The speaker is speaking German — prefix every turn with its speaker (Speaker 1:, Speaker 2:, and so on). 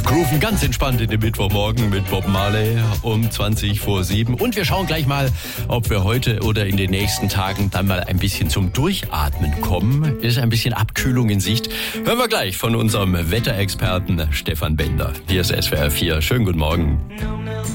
Speaker 1: grooven ganz entspannt in den Mittwochmorgen mit Bob Marley um 7:20. Und wir schauen gleich mal, ob wir heute oder in den nächsten Tagen dann mal ein bisschen zum Durchatmen kommen. Ist ein bisschen Abkühlung in Sicht. Hören wir gleich von unserem Wetterexperten Stefan Bender. Hier ist SWR 4. Schönen guten Morgen.